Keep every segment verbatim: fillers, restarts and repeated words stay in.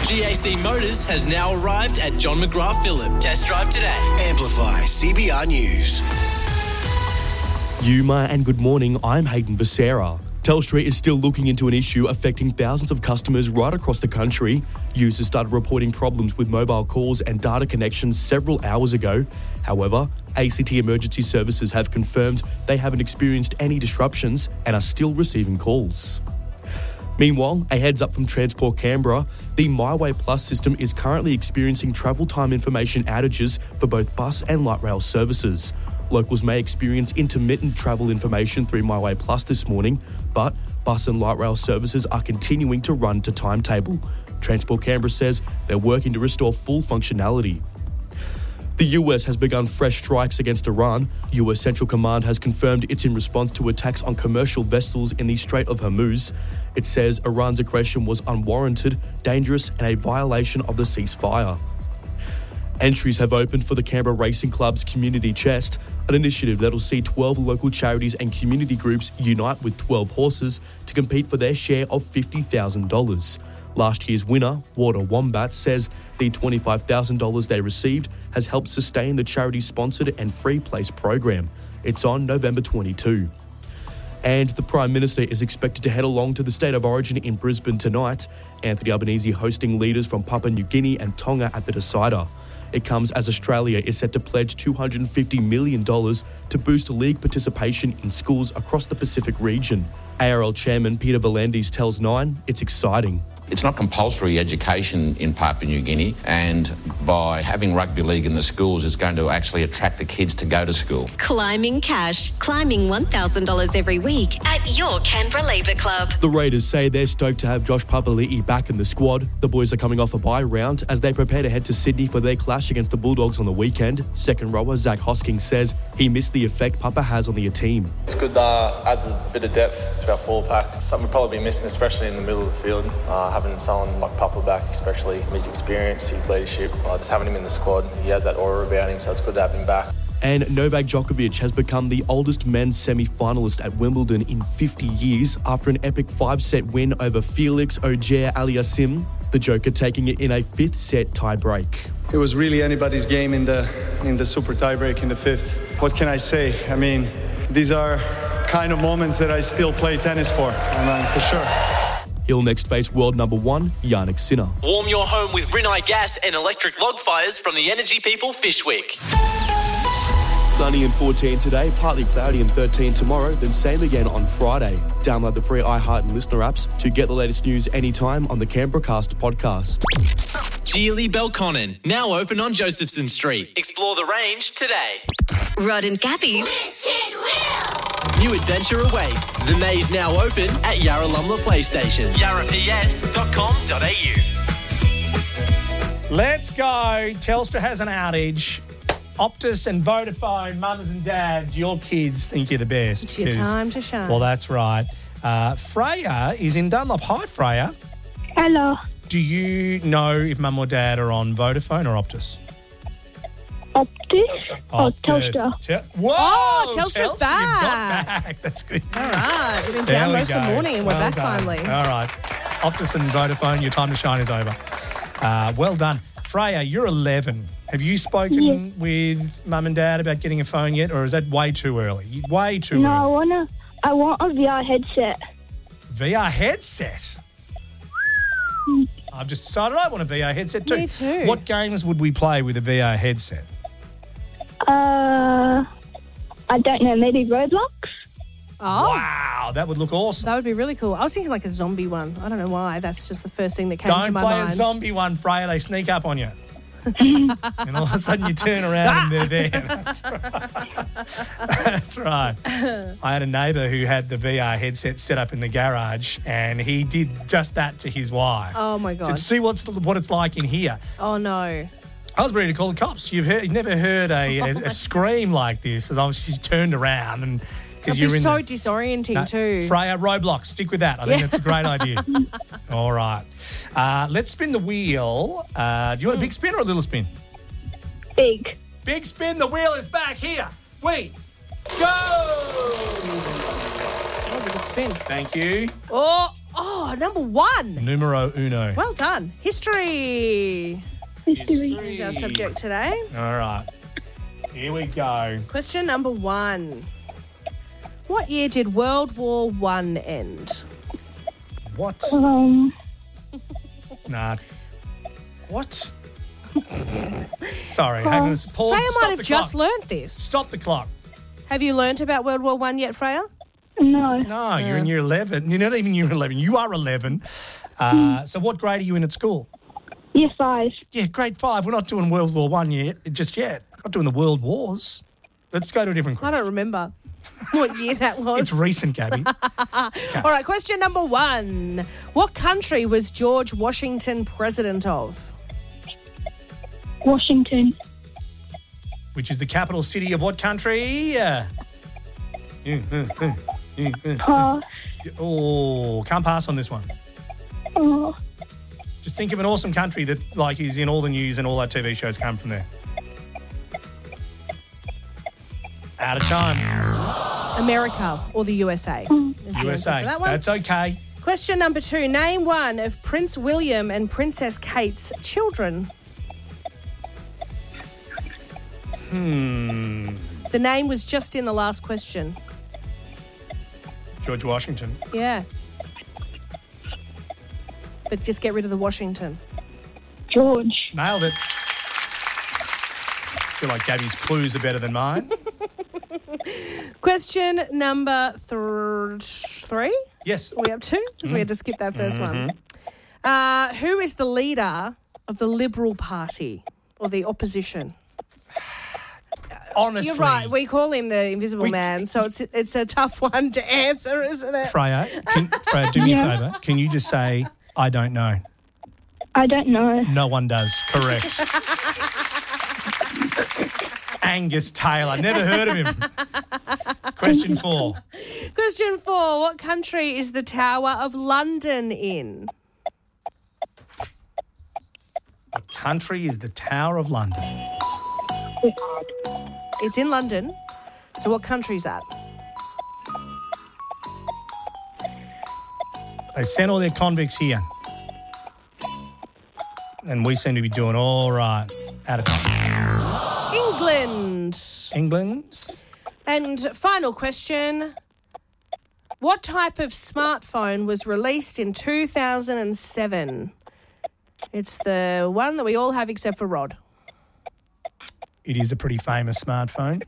G A C Motors has now arrived at John McGrath Phillip. Test drive today. Amplify C B R News. Yuma and good morning, I'm Hayden Becerra. Telstra is still looking into an issue affecting thousands of customers right across the country. Users started reporting problems with mobile calls and data connections several hours ago. However, A C T Emergency Services have confirmed they haven't experienced any disruptions and are still receiving calls. Meanwhile, a heads up from Transport Canberra, the MyWay Plus system is currently experiencing travel time information outages for both bus and light rail services. Locals may experience intermittent travel information through MyWay Plus this morning, but bus and light rail services are continuing to run to timetable. Transport Canberra says they're working to restore full functionality. The U S has begun fresh strikes against Iran. U S Central Command has confirmed it's in response to attacks on commercial vessels in the Strait of Hormuz. It says Iran's aggression was unwarranted, dangerous, and a violation of the ceasefire. Entries have opened for the Canberra Racing Club's Community Chest, an initiative that'll see twelve local charities and community groups unite with twelve horses to compete for their share of fifty thousand dollars. Last year's winner, Water Wombat, says the twenty-five thousand dollars they received has helped sustain the charity-sponsored and free place program. It's on November twenty-second. And the Prime Minister is expected to head along to the State of Origin in Brisbane tonight. Anthony Albanese hosting leaders from Papua New Guinea and Tonga at the decider. It comes as Australia is set to pledge two hundred fifty million dollars to boost league participation in schools across the Pacific region. A R L Chairman Peter V'landys tells Nine it's exciting. It's not compulsory education in Papua New Guinea, and by having rugby league in the schools, it's going to actually attract the kids to go to school. Climbing cash. Climbing one thousand dollars every week at your Canberra Labour Club. The Raiders say they're stoked to have Josh Papali'i back in the squad. The boys are coming off a bye round as they prepare to head to Sydney for their clash against the Bulldogs on the weekend. Second rower Zach Hoskins says he missed the effect Papa has on the team. It's good, uh, adds a bit of depth to our forward pack. Something we'll probably be missing, especially in the middle of the field. Uh, having someone like Papa back, especially his experience, his leadership, uh, just having him in the squad, he has that aura about him, so it's good to have him back. And Novak Djokovic has become the oldest men's semi-finalist at Wimbledon in fifty years after an epic five-set win over Felix Auger-Aliassime, the Joker taking it in a fifth-set tie-break. It was really anybody's game in the in the super tie-break in the fifth. What can I say? I mean, these are kind of moments that I still play tennis for, I mean, for sure. He'll next face world number one, Yannick Sinner. Warm your home with Rinnai Gas and electric log fires from the Energy People Fishwick. Sunny and fourteen today, partly cloudy and thirteen tomorrow, then same again on Friday. Download the free iHeart and Listener apps to get the latest news anytime on the Canberracast podcast. Geely Belconnen, now open on Josephson Street. Explore the range today. Rod and Gabby's New adventure awaits. The maze now open at Yarralumla PlayStation. yarra p s dot com dot a u. Let's go. Telstra has an outage. Optus and Vodafone, mums and dads, your kids think you're the best. It's your time to shine. Well, that's right. Uh, Freya is in Dunlop. Hi, Freya. Hello. Do you know if mum or dad are on Vodafone or Optus? Optus or Telstra? Te- Whoa! Oh, Telstra's Telstra, back. You've got back. That's good. All right. We've been There down we most of the go. morning and we're Well back done. finally. All right. Optus and Vodafone, your time to shine is over. Uh, well done. Freya, you're eleven. Have you spoken Yeah. with mum and dad about getting a phone yet, or is that way too early? Way too No, I early. wanna. I want a V R headset. V R headset? I've just decided I want a V R headset too. Me too. What games would we play with a V R headset? Uh, I don't know. Maybe Roblox. Oh, Wow, that would look awesome. that would be really cool. I was thinking like a zombie one. I don't know why. That's just the first thing that came to Don't my play mind. a zombie one, Freya. They sneak up on you. And all of a sudden you turn around and they're there. That's right. That's right. I had a neighbour who had the V R headset set up in the garage, and he did just that to his wife. Oh, my He God. said, see what's what it's like in here. Oh, no. I was ready to call the cops. You've heard, you've never heard a, a, a scream like this as I was, she's turned around and That'd you're be in so the, disorienting No, too. Freya, Roblox, stick with that. I think that's a great idea. All right. Uh, let's spin the wheel. Uh, do you want a big spin or a little spin? Big. Big spin. The wheel is back here. We go. That was a good spin. Thank you. Oh, oh. Oh, number one. Numero uno. Well done. History. History. Is our subject today. All right. Here we go. Question number one. What year did World War One end? What? Um, Nah. What? Sorry, hang on. Pause. Freya Stop might have the just clock. learnt this. Stop the clock. Have you learnt about World War One yet, Freya? no. No, you're in year eleven. You're not even year eleven. You are eleven. Uh, so what grade are you in at school? Year five. Yeah, grade five. We're not doing World War One yet, just yet. Not doing the World Wars. Let's go to a different I question. don't remember what year that was. It's recent, Gabby. All right, question number one. What country was George Washington president of? Washington. Which is the capital city of what country? Uh, Pass. Oh, can't pass on this one. Oh, Just think of an awesome country that, like, is in all the news and all our T V shows come from there. Out of time. America or the U S A? Is the answer U S A. for that one. That's okay. Question number two. Name one of Prince William and Princess Kate's children. Hmm. The name was just in the last question. George Washington. Yeah. But just get rid of the Washington. George. Nailed it. I feel like Gabby's clues are better than mine. Question number th- three? Yes. Are we up to? Because we had to skip that first one. Uh, who is the leader of the Liberal Party or the opposition? Honestly. You're right. We call him the Invisible Man, so it's it's a tough one to answer, isn't it? Freya, can, Freya, do me Yeah. a favour. Can you just say, I don't know? I don't know. No one does. Correct. Angus Taylor. Never heard of him. Question four. Question four. What country is the Tower of London in? What country is the Tower of London? It's in London. So what country is that? They sent all their convicts here. And we seem to be doing all right. Out of time. England. England. And final question. What type of smartphone was released in two thousand seven? It's the one that we all have except for Rod. It is a pretty famous smartphone.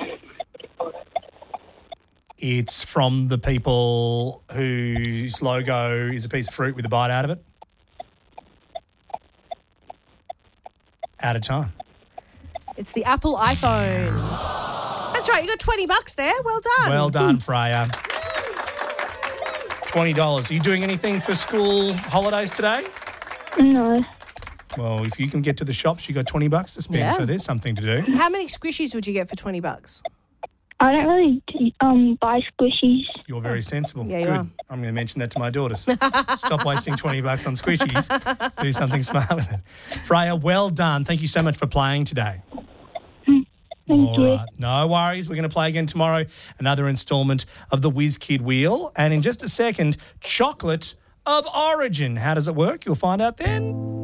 It's from the people whose logo is a piece of fruit with a bite out of it. Out of time. It's the Apple iPhone. That's right. You got twenty bucks there. Well done. Well done, Freya. twenty dollars. Are you doing anything for school holidays today? No. Well, if you can get to the shops, you got twenty bucks to spend, Yeah. so there's something to do. How many squishies would you get for twenty bucks? I don't really um buy squishies. You're very sensible. Yeah, you Good. are. I'm going to mention that to my daughters. Stop wasting twenty bucks on squishies. Do something smart with it. Freya, well done. Thank you so much for playing today. Thank All you. right. No worries. We're going to play again tomorrow. Another instalment of the Whiz Kid Wheel. And in just a second, Chocolate of Origin. How does it work? You'll find out then.